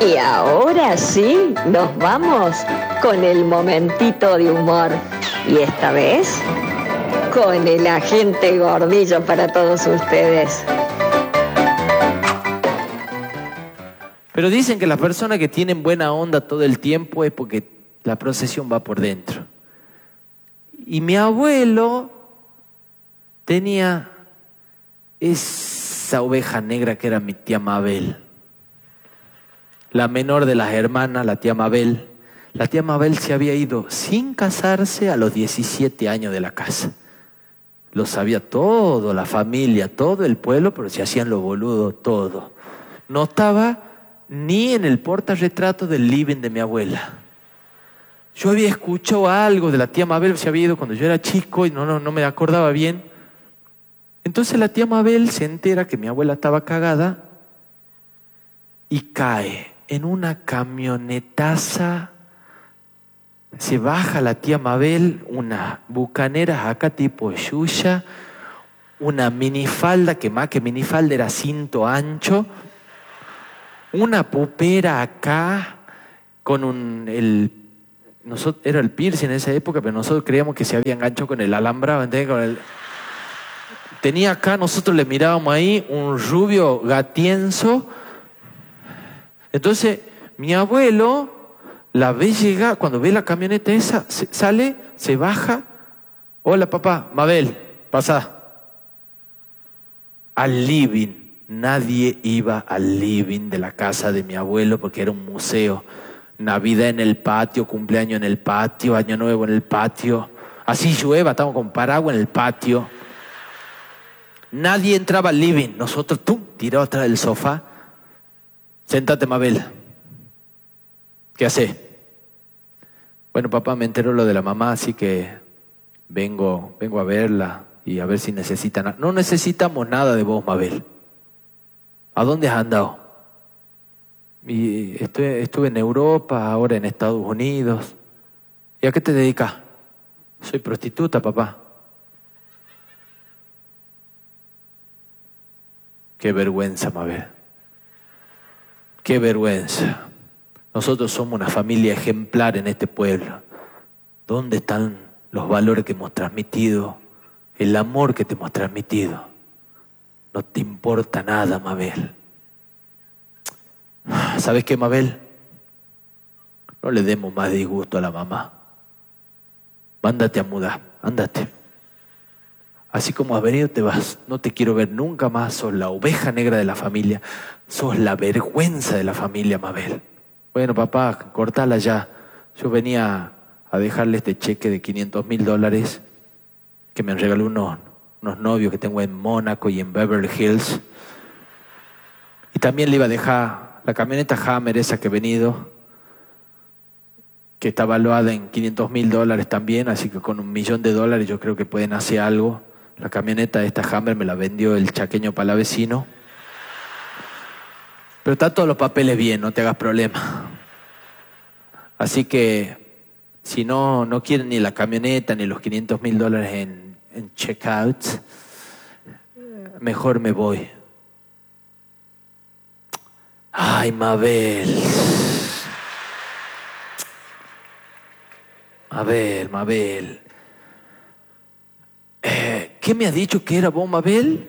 Y ahora sí, nos vamos con el momentito de humor. Y esta vez, con el agente Gordillo para todos ustedes. Pero dicen que las personas que tienen buena onda todo el tiempo es porque la procesión va por dentro. Y mi abuelo tenía esa oveja negra que era mi tía Mabel. La menor de las hermanas, la tía Mabel. La tía Mabel se había ido sin casarse a los 17 años de la casa. Lo sabía todo, la familia, todo el pueblo, pero se hacían los boludos, todo. No estaba ni en el portarretrato del living de mi abuela. Yo había escuchado algo de la tía Mabel, se había ido cuando yo era chico y no me acordaba bien. Entonces la tía Mabel se entera que mi abuela estaba cagada y cae en una camionetaza. Se baja la tía Mabel, unas bucaneras acá tipo Xuxa, una minifalda, que más que minifalda era cinto ancho, una pupera acá con era el piercing en esa época, pero nosotros creíamos que se había enganchado con el alambrado, ¿entendés? Tenía acá, nosotros le mirábamos ahí, un rubio gatienzo. Entonces, mi abuelo la ve llegar, cuando ve la camioneta esa, sale, se baja. Hola papá, Mabel, pasá. Al living. Nadie iba al living de la casa de mi abuelo porque era un museo. Navidad en el patio, cumpleaños en el patio, Año Nuevo en el patio. Así llueva, estamos con paraguas en el patio. Nadie entraba al living. Nosotros, tirados atrás del sofá. Séntate, Mabel. ¿Qué haces? Bueno, papá, me enteró lo de la mamá, así que vengo a verla y a ver si necesitan. No necesitamos nada de vos, Mabel. ¿A dónde has andado? Y estuve en Europa, ahora en Estados Unidos. ¿Y a qué te dedicas? Soy prostituta, papá. Qué vergüenza, Mabel. Qué vergüenza. Nosotros somos una familia ejemplar en este pueblo. ¿Dónde están los valores que hemos transmitido? El amor que te hemos transmitido. No te importa nada, Mabel. ¿Sabes qué, Mabel? No le demos más disgusto a la mamá. Mándate a mudar, ándate. Así como has venido, te vas. No te quiero ver nunca más. Sos la oveja negra de la familia. Sos la vergüenza de la familia, Mabel. Bueno, papá, cortala ya. Yo venía a dejarle este cheque de $500,000 que me regaló unos novios que tengo en Mónaco y en Beverly Hills. Y también le iba a dejar la camioneta Hammer esa que he venido, que está valuada en $500,000 también, así que con $1,000,000 yo creo que pueden hacer algo. La camioneta de esta Hammer me la vendió el chaqueño palavecino. Pero está todos los papeles bien, no te hagas problema. Así que si no quieren ni la camioneta ni los $500,000 en checkout, mejor me voy. Ay, Mabel. Mabel. ¿Qué me has dicho que era vos, Mabel?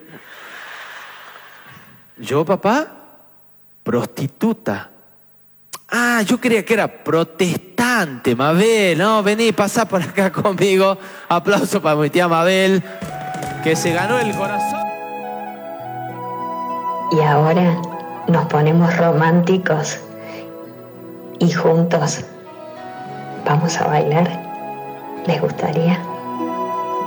¿Yo, papá? Prostituta. Ah, yo creía que era protestante, Mabel. No, vení, pasá por acá conmigo. Aplauso para mi tía Mabel, que se ganó el corazón. Y ahora nos ponemos románticos y juntos vamos a bailar. ¿Les gustaría?